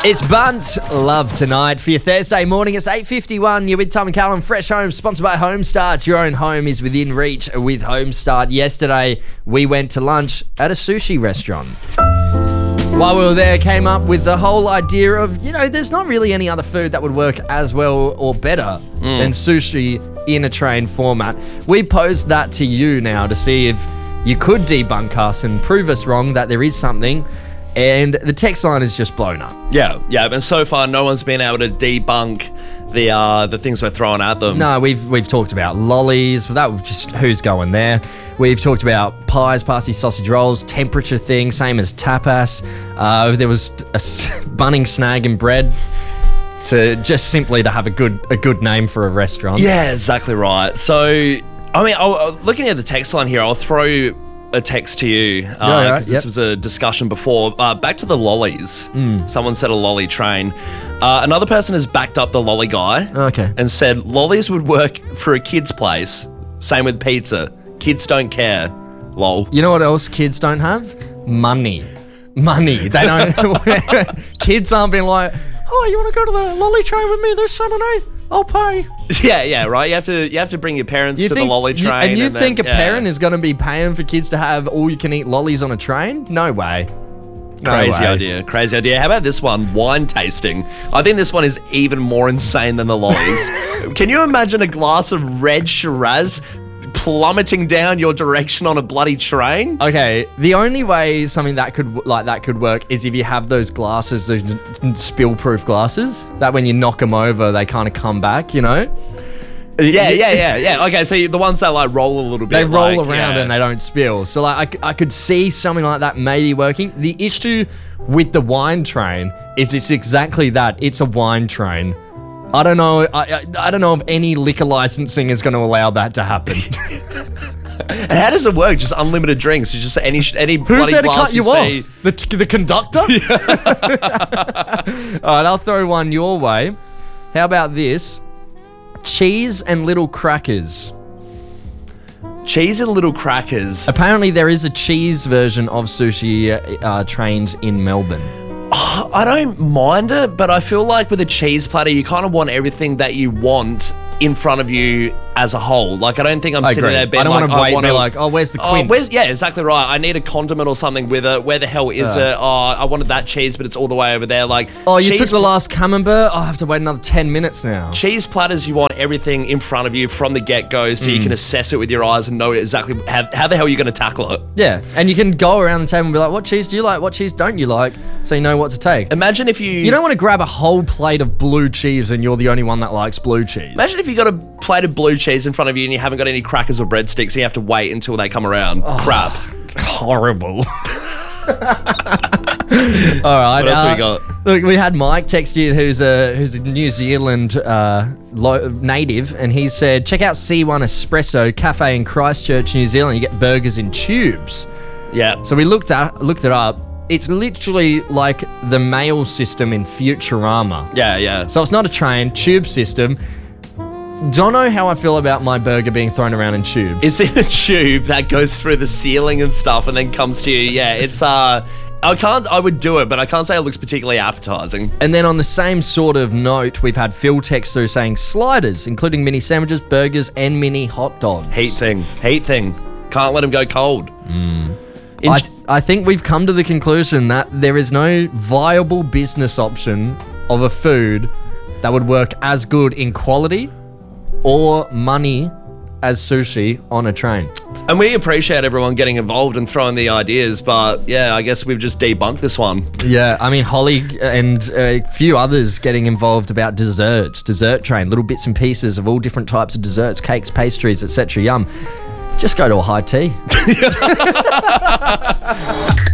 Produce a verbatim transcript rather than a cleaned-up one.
It's Bunt Love Tonight for your Thursday morning. It's eight fifty-one. You're with Tom and Callum. Fresh Home, sponsored by Homestart. Your own home is within reach with Homestart. Yesterday, we went to lunch at a sushi restaurant. While we were there, came up with the whole idea of, you know, there's not really any other food that would work as well or better mm. than sushi in a train format. We posed that to you now to see if you could debunk us and prove us wrong that there is something. And the text line is just blown up. Yeah, yeah, and so far no one's been able to debunk the uh, the things we're throwing at them. No, we've we've talked about lollies. That was just who's going there. We've talked about pies, pasty, sausage rolls, temperature thing, same as tapas. Uh, there was a bunning snag and bread. To just simply to have a good a good name for a restaurant. Yeah, exactly right. So, I mean, I'll, looking at the text line here, I'll throw a text to you because uh, yeah, right. this yep. was a discussion before. Uh, back to the lollies. Mm. Someone said a lolly train. Uh, another person has backed up the lolly guy. Okay. And said lollies would work for a kid's place. Same with pizza. Kids don't care. Lol. You know what else kids don't have? Money. Money. They don't. Kids aren't being like, oh, you want to go to the lolly train with me this Saturday? I'll pay. Yeah, yeah, right. You have to you have to bring your parents you to think, the lolly train. You, and you and think then, a yeah. parent is going to be paying for kids to have all-you-can-eat lollies on a train? No way. No Crazy way. idea. Crazy idea. How about this one? Wine tasting. I think this one is even more insane than the lollies. Can you imagine a glass of red Shiraz plummeting down your direction on a bloody train? Okay, the only way something that could like that could work is if you have those glasses, those spill-proof glasses, that when you knock them over, they kind of come back, you know? Yeah, yeah, yeah, yeah. Okay, so the ones that like roll a little bit. They roll like, around yeah. and they don't spill. So like I, I could see something like that maybe working. The issue with the wine train is it's exactly that. It's a wine train. I don't know. I, I I don't know if any liquor licensing is going to allow that to happen. And how does it work? Just unlimited drinks? You just any any Who bloody said to glass cut you, you see? off? The the conductor. All right, I'll throw one your way. How about this? Cheese and little crackers. Cheese and little crackers. Apparently, there is a cheese version of sushi uh, trains in Melbourne. I don't mind it, but I feel like with a cheese platter, you kind of want everything that you want in front of you as a whole. Like, I don't think I'm I sitting agree. there being I don't like, want to wait I and want be to like, oh, where's the oh, quince? where's, yeah, exactly right. I need a condiment or something with it. Where the hell is Uh. it? Oh, I wanted that cheese, but it's all the way over there. Like, oh, you cheese took the last camembert? Oh, I have to wait another ten minutes now. Cheese platters, you want everything in front of you from the get-go so Mm. you can assess it with your eyes and know exactly how, how the hell you're going to tackle it. Yeah, and you can go around the table and be like, what cheese do you like? What cheese don't you like? So you know what to take. Imagine if you... You don't want to grab a whole plate of blue cheese and you're the only one that likes blue cheese. Imagine if you got a plate of blue cheese in front of you and you haven't got any crackers or breadsticks and you have to wait until they come around. Oh, Crap. Horrible. All right. What else uh, we got? Look, we had Mike text in, who's a who's a New Zealand uh, lo- native, and he said, check out C one Espresso Cafe in Christchurch, New Zealand. You get burgers in tubes. Yeah. So we looked at looked it up. It's literally like the mail system in Futurama. Yeah, yeah. So it's not a train, tube system. Don't know how I feel about my burger being thrown around in tubes. It's in a tube that goes through the ceiling and stuff and then comes to you. Yeah, it's, uh, I can't, I would do it, but I can't say it looks particularly appetizing. And then on the same sort of note, we've had Phil text through saying sliders, including mini sandwiches, burgers, and mini hot dogs. Heat thing. Heat thing. Can't let them go cold. Mm. I, th- I think we've come to the conclusion that there is no viable business option of a food that would work as good in quality or money as sushi on a train. And we appreciate everyone getting involved and throwing the ideas, but yeah, I guess we've just debunked this one. Yeah, I mean, Holly and a few others getting involved about desserts, dessert train, little bits and pieces of all different types of desserts, cakes, pastries, et cetera. Yum. Just go to a high tea.